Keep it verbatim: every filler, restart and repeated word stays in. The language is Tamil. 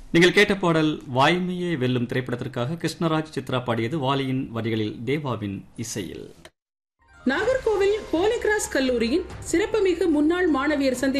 நீங்கள் கேட்ட பாடல் வாய்மையே வெல்லும் திரைப்படத்திற்காக கிருஷ்ணராஜ் சித்ரா பாடியது வாலியின் வரிகளில் தேவாவின் இசையில். நாகர்கோவில் ஹோலி கிராஸ் கல்லூரியின் சிறப்புமிகு முன்னாள் மாணவியர் சந்திப்பு